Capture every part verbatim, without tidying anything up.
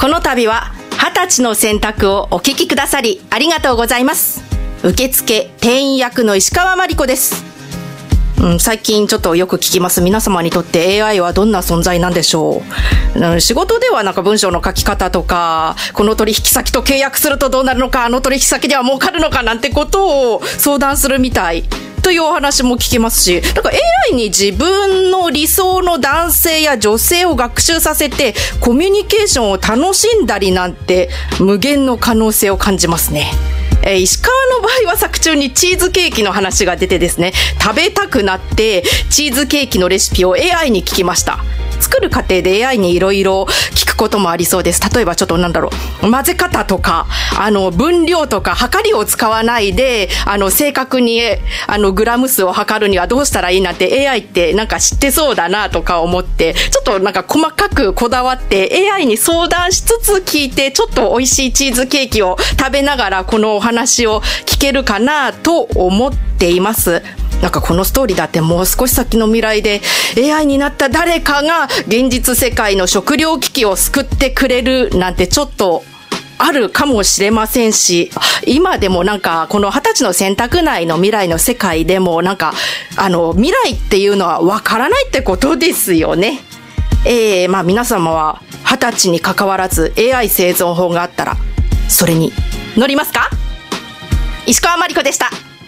この度は二十歳の選択をお聞きくださりありがとうございます。受付店員役の石川真理子です。うん、最近ちょっとよく聞きます。皆様にとって エーアイ はどんな存在なんでしょう。うん、仕事ではなんか文章の書き方とか、この取引先と契約するとどうなるのか、あの取引先では儲かるのかなんてことを相談するみたいというお話も聞きますし、なんか エーアイ に自分の理想の男性や女性を学習させてコミュニケーションを楽しんだりなんて無限の可能性を感じますね。えー、石川の場合は作中にチーズケーキの話が出てですね、食べたくなってチーズケーキのレシピを エーアイ に聞きました。作る過程で エーアイ にいろいろ聞くこともありそうです。例えばちょっとなんだろう、混ぜ方とか、あの分量とか量りを使わないで、あの正確にあのグラム数を測るにはどうしたらいいなんて エーアイ ってなんか知ってそうだなとか思って、ちょっとなんか細かくこだわって エーアイ に相談しつつ聞いて、ちょっと美味しいチーズケーキを食べながらこのお話を聞けるかなと思っています。なんかこのストーリーだってもう少し先の未来で エーアイ になった誰かが現実世界の食糧危機を救ってくれるなんてちょっとあるかもしれませんし、今でもなんかこの二十歳の選択内の未来の世界でもなんかあの未来っていうのはわからないってことですよね。えー、まあ皆様は二十歳に関わらず エーアイ 生存法があったらそれに乗りますか？石川真理子でした。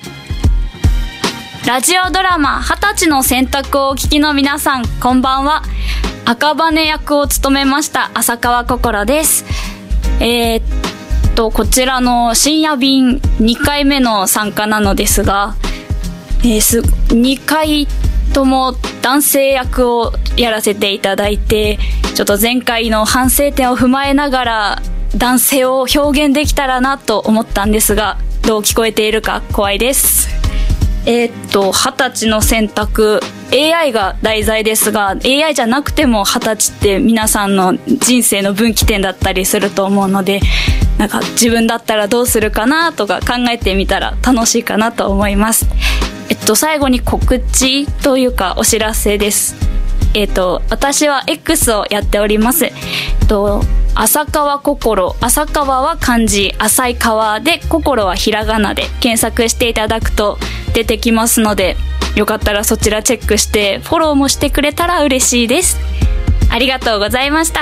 ラジオドラマ二十歳の選択をお聞きの皆さん、こんばんは。赤羽役を務めました浅川心です。えー、っとこちらの深夜便にかいめの参加なのですが、えー、すにかいとも男性役をやらせていただいて、ちょっと前回の反省点を踏まえながら男性を表現できたらなと思ったんですが、どう聞こえているか怖いです。えー、っと二十歳の選択、 エーアイ が題材ですが、 エーアイ じゃなくても二十歳って皆さんの人生の分岐点だったりすると思うので、なんか自分だったらどうするかなとか考えてみたら楽しいかなと思います。えっと最後に告知というかお知らせです。えっと私は X をやっております。えっと浅川心、浅川は漢字、浅い川で心はひらがなで検索していただくと出てきますので、よかったらそちらチェックしてフォローもしてくれたら嬉しいです。ありがとうございました。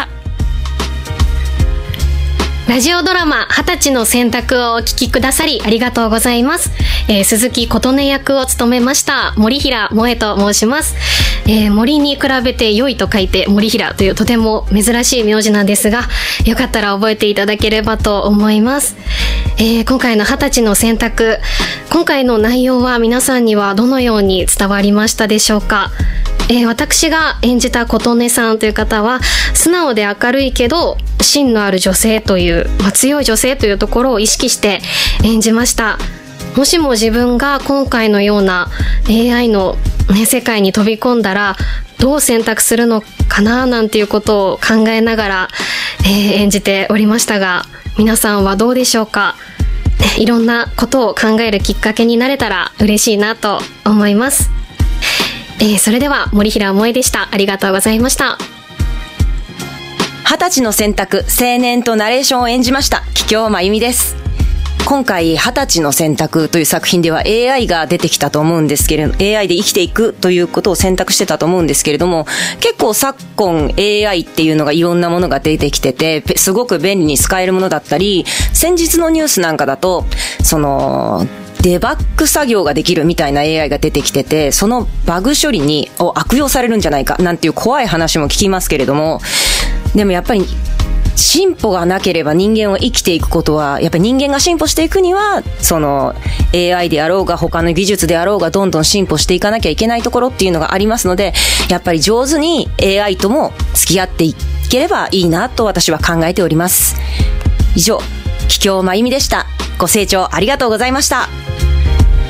ラジオドラマ二十歳の選択をお聞きくださりありがとうございます。えー、鈴木琴音役を務めました森平萌と申します。えー、森に比べて良いと書いて森平というとても珍しい名字なんですが、よかったら覚えていただければと思います。えー、今回の二十歳の選択、今回の内容は皆さんにはどのように伝わりましたでしょうか？えー、私が演じた琴音さんという方は素直で明るいけど芯のある女性という、まあ、強い女性というところを意識して演じました。もしも自分が今回のような エーアイ の、ね、世界に飛び込んだらどう選択するのかななんていうことを考えながら、えー、演じておりましたが、皆さんはどうでしょうか？いろんなことを考えるきっかけになれたら嬉しいなと思います。えー、それでは森平萌でした。ありがとうございました。 二十歳の選択、青年とナレーションを演じました桔梗真由美です。今回二十歳の選択という作品では エーアイ が出てきたと思うんですけれど、 エーアイ で生きていくということを選択してたと思うんですけれども、結構昨今 エーアイ っていうのがいろんなものが出てきてて、すごく便利に使えるものだったり、先日のニュースなんかだとそのデバッグ作業ができるみたいな エーアイ が出てきてて、そのバグ処理にを悪用されるんじゃないかなんていう怖い話も聞きますけれども、でもやっぱり進歩がなければ人間は生きていくことは、やっぱり人間が進歩していくにはその エーアイ であろうが他の技術であろうがどんどん進歩していかなきゃいけないところっていうのがありますので、やっぱり上手に エーアイ とも付き合っていければいいなと私は考えております。以上、桔梗真由美でした。ご清聴ありがとうございました。